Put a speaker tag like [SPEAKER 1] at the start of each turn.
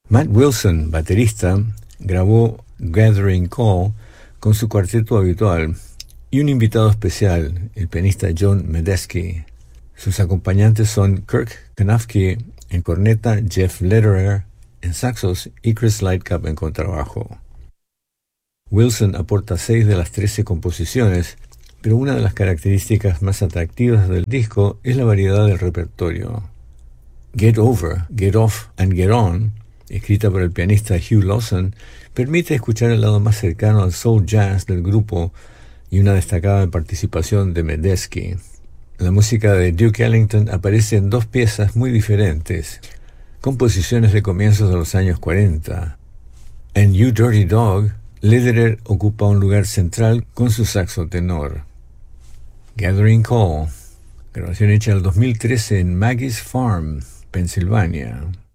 [SPEAKER 1] Matt Wilson, baterista, grabó Gathering Call con su cuarteto habitual y un invitado especial, el pianista John Medeski. Sus acompañantes son Kirk Kanafky en corneta, Jeff Lederer en saxos y Chris Lightcap en contrabajo. Wilson aporta 6 de las 13 composiciones, pero una de las características más atractivas del disco es la variedad del repertorio. Get Over, Get Off and Get On, escrita por el pianista Hugh Lawson, permite escuchar el lado más cercano al soul jazz del grupo y una destacada participación de Medeski. La música de Duke Ellington aparece en 2 piezas muy diferentes, composiciones de comienzos de los años 40. En You Dirty Dog, Lederer ocupa un lugar central con su saxo tenor. Gathering Call, grabación hecha en el 2013 en Maggie's Farm, Pensilvania.